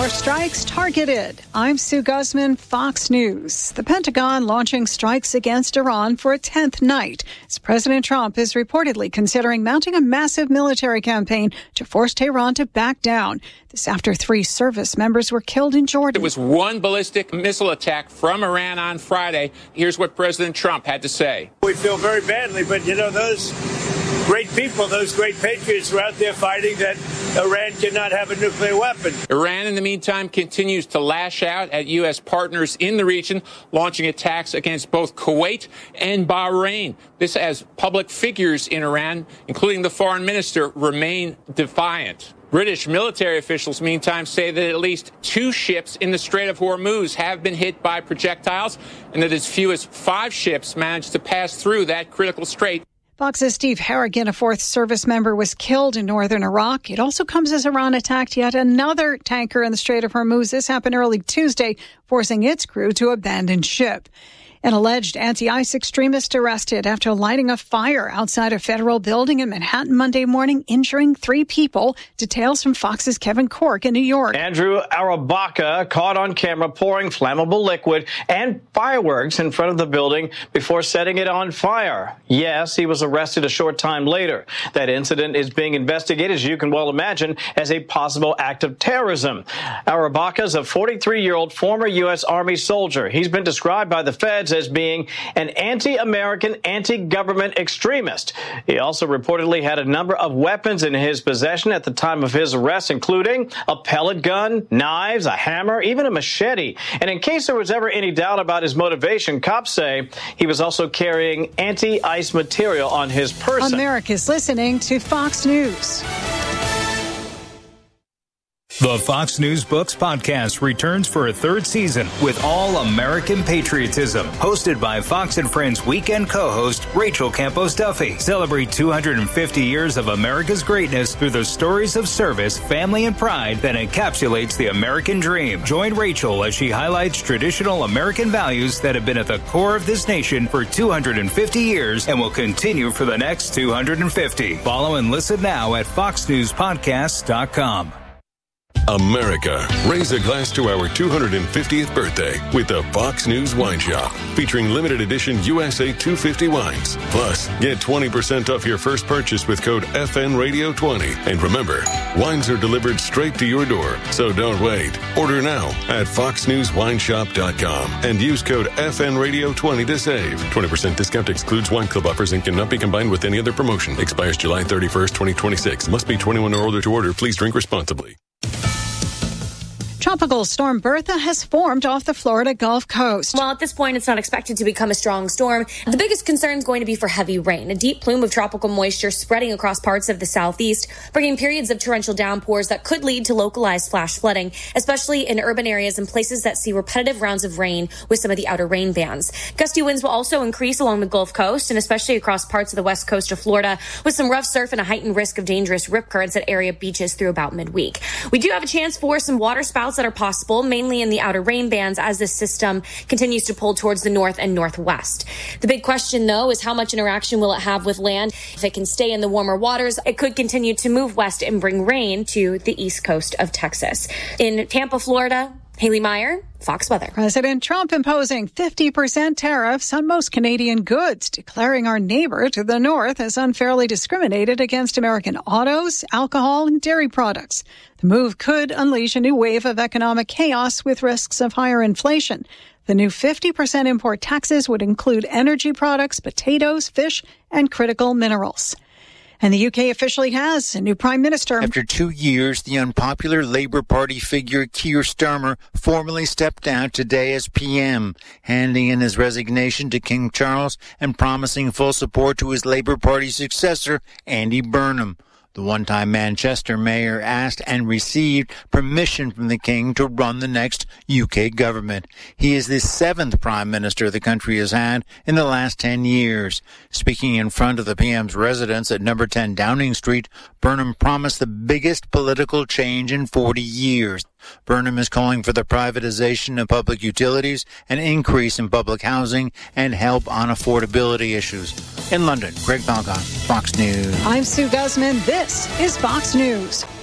More strikes targeted. I'm Sue Guzman, Fox News. The Pentagon launching strikes against Iran for a 10th night, as President Trump is reportedly considering mounting a massive military campaign to force Tehran to back down. This after 3 service members were killed in Jordan. It was one ballistic missile attack from Iran on Friday. Here's what President Trump had to say. We feel very badly, but those great people, those great patriots were out there fighting that Iran cannot have a nuclear weapon. Iran, in the meantime, continues to lash out at U.S. partners in the region, launching attacks against both Kuwait and Bahrain. This as public figures in Iran, including the foreign minister, remain defiant. British military officials, meantime, say that at least 2 ships in the Strait of Hormuz have been hit by projectiles, and that as few as 5 ships managed to pass through that critical strait. Fox's Steve Harrigan, a 4th service member, was killed in northern Iraq. It also comes as Iran attacked yet another tanker in the Strait of Hormuz. This happened early Tuesday, forcing its crew to abandon ship. An alleged anti-ICE extremist arrested after lighting a fire outside a federal building in Manhattan Monday morning, injuring 3 people. Details from Fox's Kevin Cork in New York. Andrew Arabaka caught on camera pouring flammable liquid and fireworks in front of the building before setting it on fire. Yes, he was arrested a short time later. That incident is being investigated, as you can well imagine, as a possible act of terrorism. Arabaka is a 43-year-old former U.S. Army soldier. He's been described by the feds as being an anti-American, anti-government extremist. He also reportedly had a number of weapons in his possession at the time of his arrest, including a pellet gun, knives, a hammer, even a machete. And in case there was ever any doubt about his motivation, cops say he was also carrying anti-ICE material on his person. America's listening to Fox News. The Fox News Books podcast returns for a 3rd season with all American patriotism. Hosted by Fox and Friends weekend co-host Rachel Campos Duffy. Celebrate 250 years of America's greatness through the stories of service, family, and pride that encapsulates the American dream. Join Rachel as she highlights traditional American values that have been at the core of this nation for 250 years and will continue for the next 250. Follow and listen now at foxnewspodcasts.com. America, raise a glass to our 250th birthday with the Fox News Wine Shop, featuring limited edition USA 250 wines. Plus, get 20% off your first purchase with code FNRadio20. And remember, wines are delivered straight to your door, so don't wait. Order now at foxnewswineshop.com and use code FNRadio20 to save. 20% discount excludes wine club offers and cannot be combined with any other promotion. Expires July 31st, 2026. Must be 21 or older to order. Please drink responsibly. Tropical storm Bertha has formed off the Florida Gulf Coast. Well, at this point, it's not expected to become a strong storm. The biggest concern is going to be for heavy rain. A deep plume of tropical moisture spreading across parts of the southeast, bringing periods of torrential downpours that could lead to localized flash flooding, especially in urban areas and places that see repetitive rounds of rain with some of the outer rain bands. Gusty winds will also increase along the Gulf Coast and especially across parts of the west coast of Florida, with some rough surf and a heightened risk of dangerous rip currents at area beaches through about midweek. We do have a chance for some water spouts that are possible, mainly in the outer rain bands as this system continues to pull towards the north and northwest. The big question, though, is how much interaction will it have with land? If it can stay in the warmer waters, it could continue to move west and bring rain to the east coast of Texas. In Tampa, Florida, Haley Meyer, Fox Weather. President Trump imposing 50% tariffs on most Canadian goods, declaring our neighbor to the north has unfairly discriminated against American autos, alcohol, and dairy products. The move could unleash a new wave of economic chaos with risks of higher inflation. The new 50% import taxes would include energy products, potatoes, fish, and critical minerals. And the UK officially has a new prime minister. After 2 years, the unpopular Labour Party figure Keir Starmer formally stepped down today as PM, handing in his resignation to King Charles and promising full support to his Labour Party successor, Andy Burnham. The one-time Manchester mayor asked and received permission from the King to run the next UK government. He is the 7th Prime Minister the country has had in the last 10 years. Speaking in front of the PM's residence at number 10 Downing Street, Burnham promised the biggest political change in 40 years. Burnham is calling for the privatization of public utilities, an increase in public housing, and help on affordability issues. In London, Greg Balgon, Fox News. I'm Sue Guzman. This is Fox News.